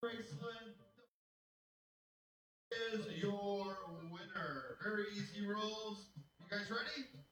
Bracelet is your winner. Very easy rolls. You guys ready?